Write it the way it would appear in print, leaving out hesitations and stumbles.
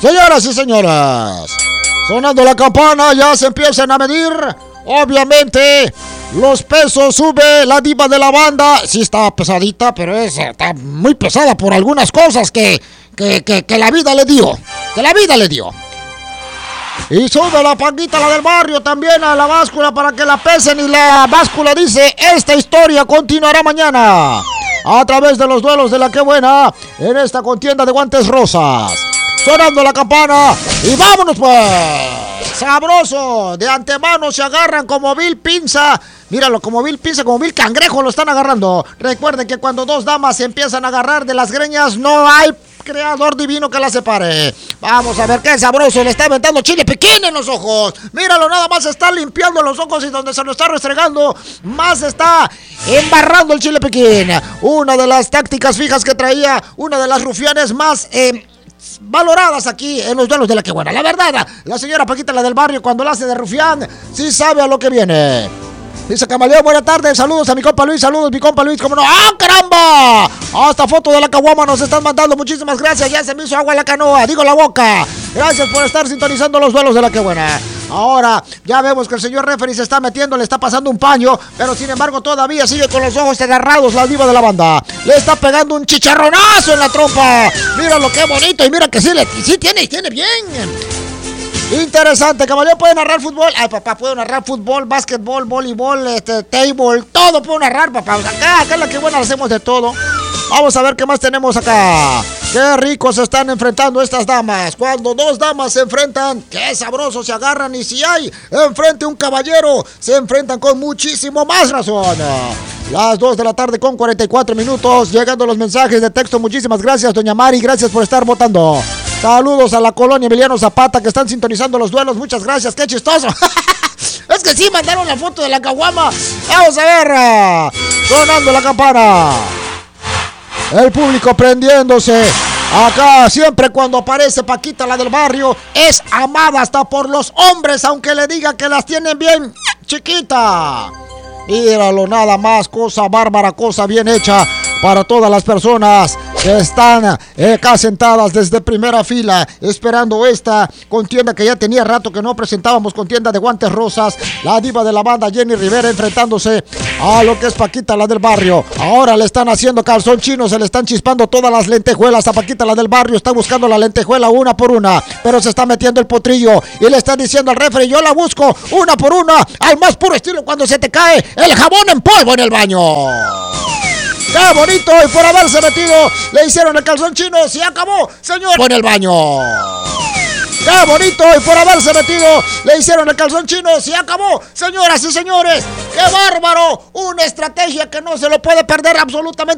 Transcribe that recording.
Señoras y señores, sonando la campana, ya se empiezan a medir. Obviamente, los pesos sube la diva de la banda. Sí está pesadita, pero está muy pesada por algunas cosas que la vida le dio. Que la vida le dio. Y sube la Paquita, la del barrio, también a la báscula para que la pesen. Y la báscula dice, esta historia continuará mañana a través de los duelos de la que buena en esta contienda de guantes rosas. Sonando la campana y vámonos pues. Sabroso. De antemano se agarran como vil pinza. Míralo, como vil pinza, como vil cangrejo lo están agarrando. Recuerden que cuando dos damas se empiezan a agarrar de las greñas, no hay creador divino que la separe. Vamos a ver qué sabroso. Le está aventando chile piquín en los ojos. Míralo, nada más está limpiando los ojos y donde se lo está restregando, más está embarrando el chile piquín. Una de las tácticas fijas que traía, una de las rufianes más valoradas aquí en los duelos de la que buena. La verdad, la señora Paquita, la del barrio, cuando la hace de rufián, sí sabe a lo que viene. Dice Camaleón, buena tarde, saludos a mi compa Luis, saludos mi compa Luis, ¿cómo no? ¡Ah, caramba! Hasta foto de la caguama nos están mandando, muchísimas gracias, ya se me hizo agua en la canoa, digo la boca. Gracias por estar sintonizando los duelos de la que buena. Ahora, ya vemos que el señor referee se está metiendo, le está pasando un paño, pero sin embargo todavía sigue con los ojos agarrados la diva de la banda. Le está pegando un chicharronazo en la trompa. Míralo, qué bonito, y mira que sí tiene bien. Interesante, caballero, puede narrar fútbol. Ay, papá, puede narrar fútbol, básquetbol, voleibol, table, todo puedo narrar, papá. Acá es la que buena, hacemos de todo. Vamos a ver qué más tenemos acá. Qué ricos se están enfrentando estas damas. Cuando dos damas se enfrentan, qué sabroso se agarran. Y si hay enfrente un caballero, se enfrentan con muchísimo más razón. Las 2 de la tarde con 44 minutos. Llegando los mensajes de texto. Muchísimas gracias, doña Mari. Gracias por estar votando. Saludos a la colonia Emiliano Zapata que están sintonizando los duelos. Muchas gracias, qué chistoso. Es que sí, mandaron la foto de la caguama. Vamos a ver. Sonando la campana. El público prendiéndose. Acá siempre cuando aparece Paquita, la del barrio, es amada hasta por los hombres, aunque le diga que las tienen bien chiquita. Míralo nada más, cosa bárbara, cosa bien hecha para todas las personas que están acá sentadas desde primera fila esperando esta contienda que ya tenía rato que no presentábamos, contienda de guantes rosas. La diva de la banda Jenny Rivera enfrentándose a lo que es Paquita, la del barrio. Ahora le están haciendo calzón chino, se le están chispando todas las lentejuelas a Paquita, la del barrio. Está buscando la lentejuela una por una, pero se está metiendo el potrillo y le está diciendo al referee, yo la busco una por una, al más puro estilo cuando se te cae el jabón en polvo en el baño. ¡Qué bonito! Y por haberse metido, le hicieron el calzón chino. ¡Se acabó, señor! En el baño. ¡Qué bonito! Y por haberse metido, le hicieron el calzón chino. ¡Se acabó, señoras y señores! ¡Qué bárbaro! Una estrategia que no se lo puede perder absolutamente